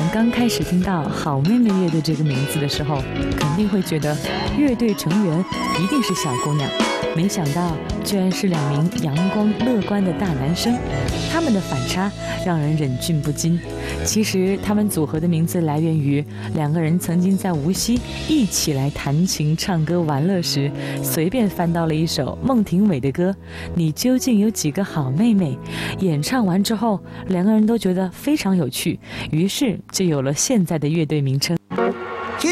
们刚开始听到好妹妹乐队这个名字的时候，肯定会觉得乐队成员一定是小姑娘，没想到居然是2名阳光乐观的大男生，他们的反差让人忍俊不禁。其实他们组合的名字来源于2个人曾经在无锡一起来弹琴唱歌玩乐时，随便翻到了一首孟庭苇的歌《你究竟有几个好妹妹》，演唱完之后2个人都觉得非常有趣，于是就有了现在的乐队名称。